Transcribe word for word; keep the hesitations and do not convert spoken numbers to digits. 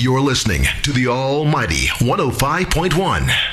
You're listening to the Almighty one oh five point one.